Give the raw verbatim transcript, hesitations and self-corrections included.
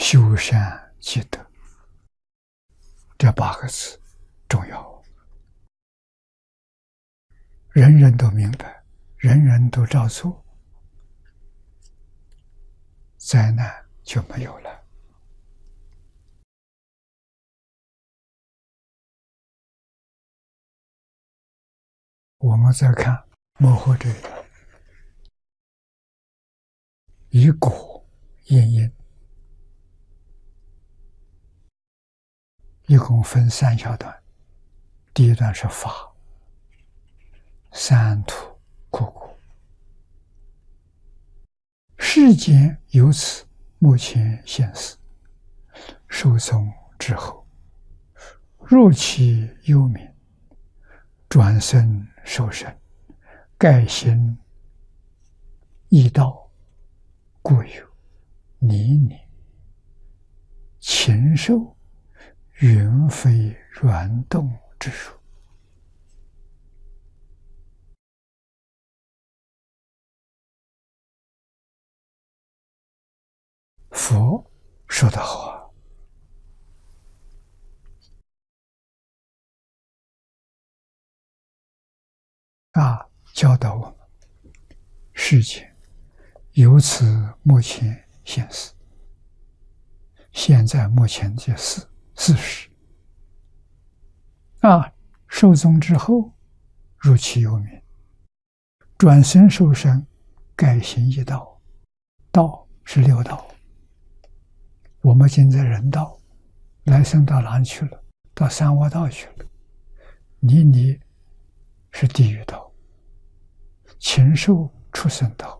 修善积德，这八个字重要，人人都明白，人人都照做，灾难就没有了。我们再看幕后这一段，以果应因，一共分三小段。第一段是法，三途苦苦，世间由此目前现世，寿终之后，若其幽冥，转生受生，盖行异道，故有泥泞、禽兽、云飞软动之说。佛说得好啊！啊，教导我们，世间由此目前现世，现在目前这事事实啊，寿终之后，如其幽冥，转生受生，盖行一道，道是六道。我们现在人道，来生到哪里去了？到三恶道去了。泥泞是地狱道，禽兽畜生道，